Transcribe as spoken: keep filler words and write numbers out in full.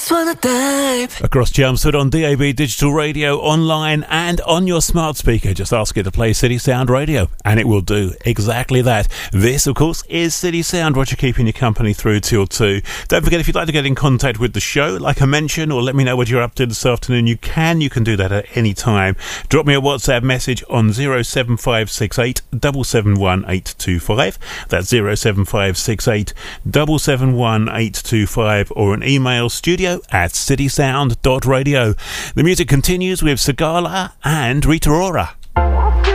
just wanna dive. Across Chelmsford on D A B Digital Radio, online and on your smart speaker. Just ask it to play City Sound Radio and it will do exactly that. This, of course, is City Sound. Roger keeping you company through till two. Don't forget, if you'd like to get in contact with the show, like I mentioned, or let me know what you're up to this afternoon, you can. You can do that at any time. Drop me a WhatsApp message on zero seven five six eight seven seven one eight two five. That's zero seven five six eight seven seven one eight two five, or an email, studio at citysound dot radio. The music continues with Sigala and Rita Ora.